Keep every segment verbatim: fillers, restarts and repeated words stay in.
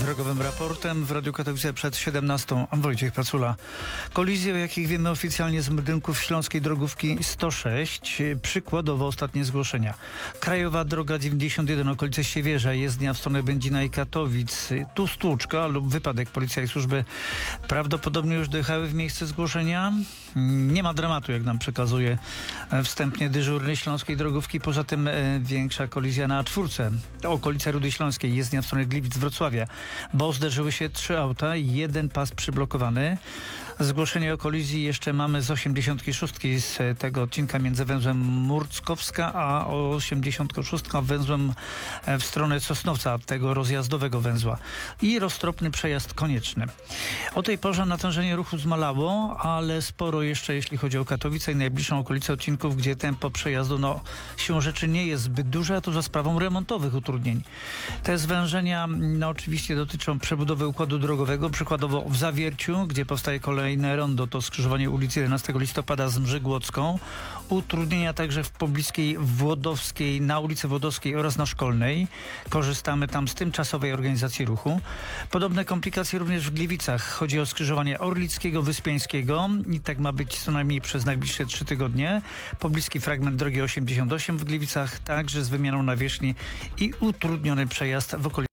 drogowym raportem w Radiu Katowice przed siedemnastą. Wojciech Pacula. Kolizje, o jakich wiemy oficjalnie z budynków Śląskiej Drogówki sto sześć. Przykładowo ostatnie zgłoszenia. Krajowa Droga dziewięćdziesiąt jeden, okolice Siewierza, jezdnia w stronę Będzina i Katowic. Tu stłuczka lub wypadek. Policja i służby prawdopodobnie już dojechały w miejsce zgłoszenia. Nie ma dramatu, jak nam przekazuje wstępnie dyżurny Śląskiej Drogówki. Poza tym e, większa kolizja na czwórce. Okolica Rudy Śląskiej, jezdnia w stronę Gliwic, Wrocławia, bo zderzyły się trzy auta i jeden pas przyblokowany. Zgłoszenie o kolizji jeszcze mamy z osiemdziesiątki szóstki z tego odcinka między węzłem Murckowska a osiemdziesiątką szóstką węzłem w stronę Sosnowca, tego rozjazdowego węzła. I roztropny przejazd konieczny. O tej porze natężenie ruchu zmalało, ale sporo jeszcze jeśli chodzi o Katowice i najbliższą okolicę odcinków, gdzie tempo przejazdu no, siłą rzeczy nie jest zbyt duże, a to za sprawą remontowych utrudnień. Te zwężenia no, oczywiście dotyczą przebudowy układu drogowego, przykładowo w Zawierciu, gdzie powstaje kolejne rondo, to skrzyżowanie ulicy jedenastego listopada z Mrzygłocką. Utrudnienia także w pobliskiej Włodowskiej, na ulicy Włodowskiej oraz na Szkolnej. Korzystamy tam z tymczasowej organizacji ruchu. Podobne komplikacje również w Gliwicach. Chodzi o skrzyżowanie Orlickiego, Wyspiańskiego i tak ma być co najmniej przez najbliższe trzy tygodnie. Pobliski fragment drogi osiemdziesiąt osiem w Gliwicach, także z wymianą nawierzchni i utrudniony przejazd w okolicy.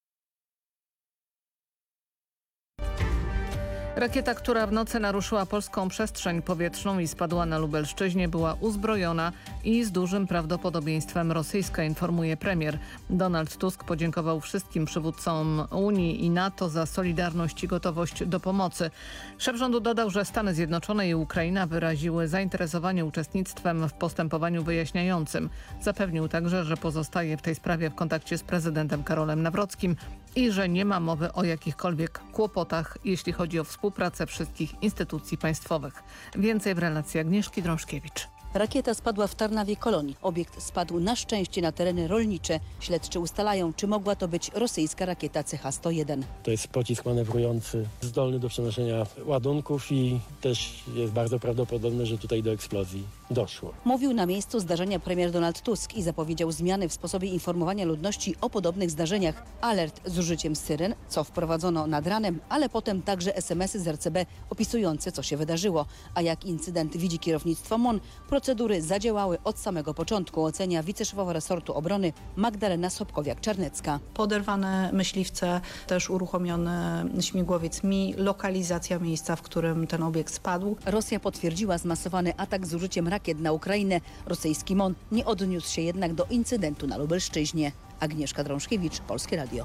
Rakieta, która w nocy naruszyła polską przestrzeń powietrzną i spadła na Lubelszczyźnie, była uzbrojona i z dużym prawdopodobieństwem rosyjska, informuje premier. Donald Tusk podziękował wszystkim przywódcom Unii i NATO za solidarność i gotowość do pomocy. Szef rządu dodał, że Stany Zjednoczone i Ukraina wyraziły zainteresowanie uczestnictwem w postępowaniu wyjaśniającym. Zapewnił także, że pozostaje w tej sprawie w kontakcie z prezydentem Karolem Nawrockim i że nie ma mowy o jakichkolwiek kłopotach, jeśli chodzi o współpracę wszystkich instytucji państwowych. Więcej w relacji Agnieszki Drążkiewicz. Rakieta spadła w Tarnawie Kolonii. Obiekt spadł na szczęście na tereny rolnicze. Śledczy ustalają, czy mogła to być rosyjska rakieta C H sto jeden. To jest pocisk manewrujący, zdolny do przenoszenia ładunków i też jest bardzo prawdopodobne, że tutaj do eksplozji doszło. Mówił na miejscu zdarzenia premier Donald Tusk i zapowiedział zmiany w sposobie informowania ludności o podobnych zdarzeniach. Alert z użyciem syren, co wprowadzono nad ranem, ale potem także es em esy z er ce be opisujące, co się wydarzyło. A jak incydent widzi kierownictwo M O N, procedury zadziałały od samego początku, ocenia wiceszefowa resortu obrony Magdalena Sobkowiak-Czarnecka. Poderwane myśliwce, też uruchomiony śmigłowiec Mi, lokalizacja miejsca, w którym ten obiekt spadł. Rosja potwierdziła zmasowany atak z użyciem rakiet na Ukrainę. Rosyjski M O N nie odniósł się jednak do incydentu na Lubelszczyźnie. Agnieszka Drążkiewicz, Polskie Radio.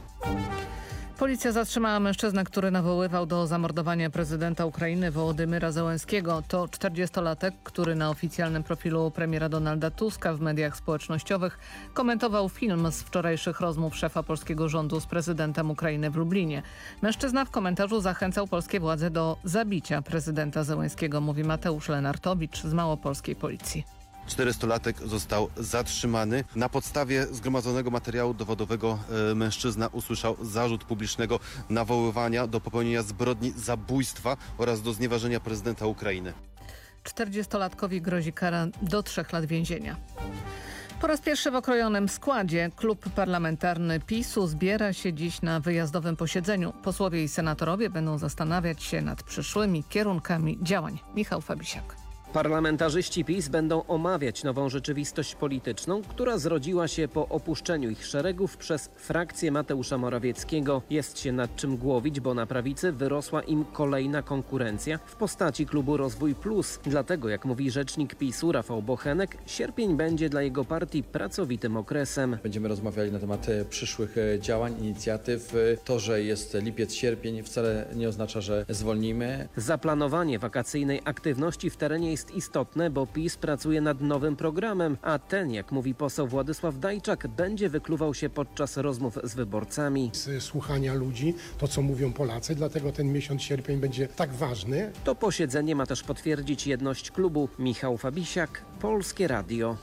Policja zatrzymała mężczyznę, który nawoływał do zamordowania prezydenta Ukrainy Wołodymyra Zełenskiego. To czterdziestolatek, który na oficjalnym profilu premiera Donalda Tuska w mediach społecznościowych komentował film z wczorajszych rozmów szefa polskiego rządu z prezydentem Ukrainy w Lublinie. Mężczyzna w komentarzu zachęcał polskie władze do zabicia prezydenta Zełenskiego, mówi Mateusz Lenartowicz z małopolskiej policji. czterdziestolatek został zatrzymany. Na podstawie zgromadzonego materiału dowodowego e, mężczyzna usłyszał zarzut publicznego nawoływania do popełnienia zbrodni zabójstwa oraz do znieważenia prezydenta Ukrainy. czterdziestolatkowi grozi kara do trzech lat więzienia. Po raz pierwszy w okrojonym składzie klub parlamentarny PiSu zbiera się dziś na wyjazdowym posiedzeniu. Posłowie i senatorowie będą zastanawiać się nad przyszłymi kierunkami działań. Michał Fabisiak. Parlamentarzyści PiS będą omawiać nową rzeczywistość polityczną, która zrodziła się po opuszczeniu ich szeregów przez frakcję Mateusza Morawieckiego. Jest się nad czym głowić, bo na prawicy wyrosła im kolejna konkurencja w postaci klubu Rozwój Plus. Dlatego, jak mówi rzecznik PiSu Rafał Bochenek, sierpień będzie dla jego partii pracowitym okresem. Będziemy rozmawiali na temat przyszłych działań, inicjatyw. To, że jest lipiec, sierpień wcale nie oznacza, że zwolnimy. Zaplanowanie wakacyjnej aktywności w terenie jest istotne, bo PiS pracuje nad nowym programem, a ten, jak mówi poseł Władysław Dajczak, będzie wykluwał się podczas rozmów z wyborcami. Z słuchania ludzi, to co mówią Polacy, dlatego ten miesiąc sierpień będzie tak ważny. To posiedzenie ma też potwierdzić jedność klubu. Michał Fabisiak, Polskie Radio.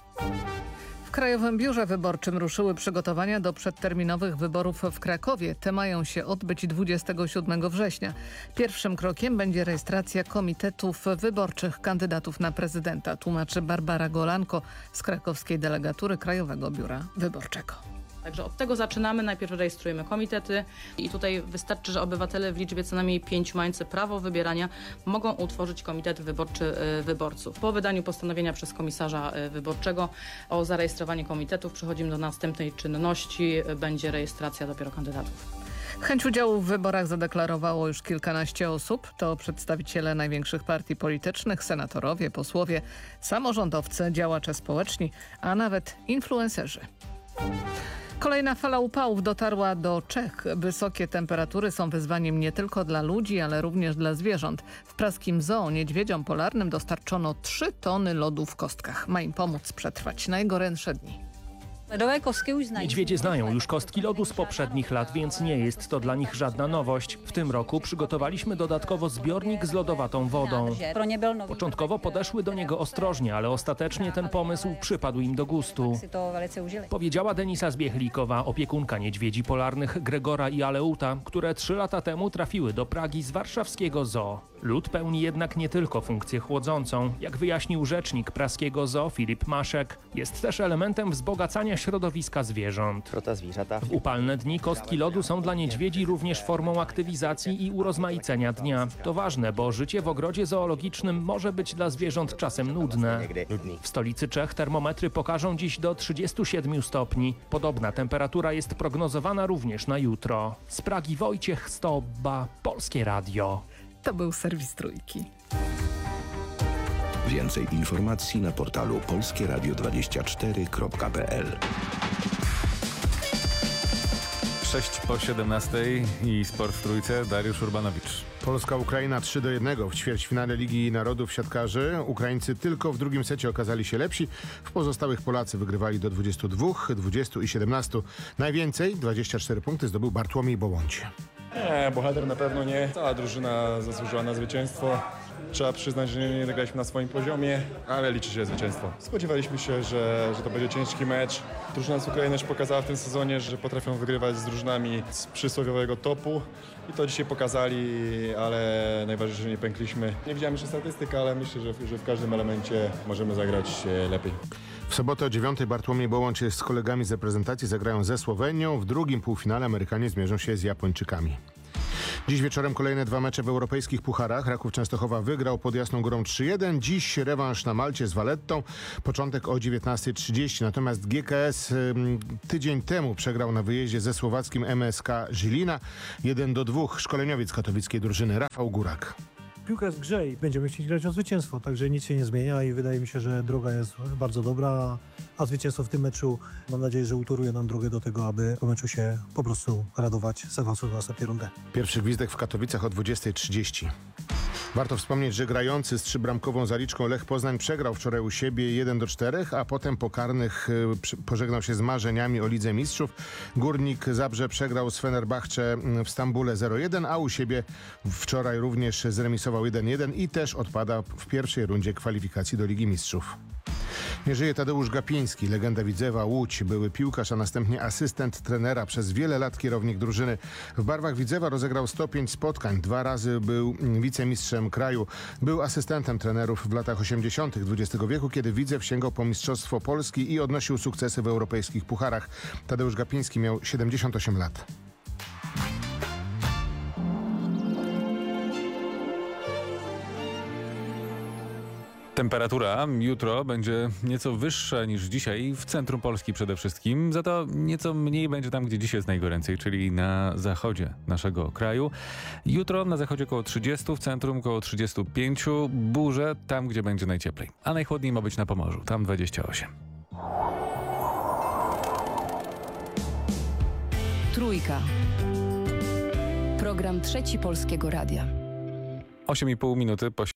W Krajowym Biurze Wyborczym ruszyły przygotowania do przedterminowych wyborów w Krakowie. Te mają się odbyć dwudziestego siódmego września. Pierwszym krokiem będzie rejestracja komitetów wyborczych kandydatów na prezydenta, tłumaczy Barbara Golanko z krakowskiej delegatury Krajowego Biura Wyborczego. Także od tego zaczynamy. Najpierw rejestrujemy komitety i tutaj wystarczy, że obywatele w liczbie co najmniej pięciu mający prawo wybierania mogą utworzyć komitet wyborczy y, wyborców. Po wydaniu postanowienia przez komisarza y, wyborczego o zarejestrowanie komitetów przechodzimy do następnej czynności. Y, będzie rejestracja dopiero kandydatów. Chęć udziału w wyborach zadeklarowało już kilkanaście osób. To przedstawiciele największych partii politycznych, senatorowie, posłowie, samorządowcy, działacze społeczni, a nawet influencerzy. Kolejna fala upałów dotarła do Czech. Wysokie temperatury są wyzwaniem nie tylko dla ludzi, ale również dla zwierząt. W praskim zoo niedźwiedziom polarnym dostarczono trzy tony lodu w kostkach. Ma im pomóc przetrwać najgorętsze dni. Niedźwiedzie znają już kostki lodu z poprzednich lat, więc nie jest to dla nich żadna nowość. W tym roku przygotowaliśmy dodatkowo zbiornik z lodowatą wodą. Początkowo podeszły do niego ostrożnie, ale ostatecznie ten pomysł przypadł im do gustu. Powiedziała Denisa Zbiechlikowa, opiekunka niedźwiedzi polarnych Gregora i Aleuta, które trzy lata temu trafiły do Pragi z warszawskiego zoo. Lód pełni jednak nie tylko funkcję chłodzącą. Jak wyjaśnił rzecznik praskiego zoo Filip Maszek, jest też elementem wzbogacania środowiska zwierząt. W upalne dni kostki lodu są dla niedźwiedzi również formą aktywizacji i urozmaicenia dnia. To ważne, bo życie w ogrodzie zoologicznym może być dla zwierząt czasem nudne. W stolicy Czech termometry pokażą dziś do trzydziestu siedmiu stopni. Podobna temperatura jest prognozowana również na jutro. Z Pragi Wojciech Stobba, Polskie Radio. To był serwis Trójki. Więcej informacji na portalu polskie radio dwadzieścia cztery kropka p l. sześć po siedemnastej i sport w Trójce, Dariusz Urbanowicz. Polska-Ukraina trzy do jednego w ćwierćfinale Ligi Narodów siatkarzy. Ukraińcy tylko w drugim secie okazali się lepsi. W pozostałych Polacy wygrywali do dwudziestu dwóch, dwudziestu i siedemnastu. Najwięcej, dwadzieścia cztery punkty, zdobył Bartłomiej Bołądź. Nie, bohater na pewno nie. Cała drużyna zasłużyła na zwycięstwo. Trzeba przyznać, że nie zagraliśmy na swoim poziomie, ale liczy się zwycięstwo. Spodziewaliśmy się, że, że to będzie ciężki mecz. Drużyna z Ukrainy już pokazała w tym sezonie, że potrafią wygrywać z drużynami z przysłowiowego topu. I to dzisiaj pokazali, ale najważniejsze, że nie pękliśmy. Nie widziałem jeszcze statystyk, ale myślę, że w, że w każdym elemencie możemy zagrać lepiej. W sobotę o dziewiątej Bartłomiej Bołądź z kolegami z reprezentacji zagrają ze Słowenią. W drugim półfinale Amerykanie zmierzą się z Japończykami. Dziś wieczorem kolejne dwa mecze w europejskich pucharach. Raków Częstochowa wygrał pod Jasną Górą trzy jeden. Dziś rewanż na Malcie z Valettą. Początek o dziewiętnasta trzydzieści. Natomiast G K S ym, tydzień temu przegrał na wyjeździe ze słowackim M S K Żilina. jeden do dwóch. Szkoleniowiec katowickiej drużyny Rafał Górak. Piłka jest w grze i będziemy chcieli grać o zwycięstwo, także nic się nie zmienia i wydaje mi się, że droga jest bardzo dobra, a zwycięstwo w tym meczu mam nadzieję, że utoruje nam drogę do tego, aby po meczu się po prostu radować z awansu do następnej rundy. Pierwszy gwizdek w Katowicach o dwudziestej trzydzieści. Warto wspomnieć, że grający z trzybramkową zaliczką Lech Poznań przegrał wczoraj u siebie jeden do czterech, a potem po karnych pożegnał się z marzeniami o Lidze Mistrzów. Górnik Zabrze przegrał z Fenerbahce w Stambule zero jeden, a u siebie wczoraj również zremisował jeden jeden i też odpada w pierwszej rundzie kwalifikacji do Ligi Mistrzów. Nie żyje Tadeusz Gapiński, legenda Widzewa Łódź, były piłkarz, a następnie asystent trenera, przez wiele lat kierownik drużyny. W barwach Widzewa rozegrał sto pięć spotkań, dwa razy był wicemistrzem kraju. Był asystentem trenerów w latach osiemdziesiątych dwudziestego wieku, kiedy Widzew sięgał po Mistrzostwo Polski i odnosił sukcesy w europejskich pucharach. Tadeusz Gapiński miał siedemdziesiąt osiem lat. Temperatura jutro będzie nieco wyższa niż dzisiaj, w centrum Polski przede wszystkim, za to nieco mniej będzie tam, gdzie dziś jest najgoręcej, czyli na zachodzie naszego kraju. Jutro na zachodzie około trzydziestu, w centrum około trzydziestu pięciu, burze tam, gdzie będzie najcieplej. A najchłodniej ma być na Pomorzu, tam dwadzieścia osiem. Trójka. Program Trzeci Polskiego Radia. osiem i pół minuty po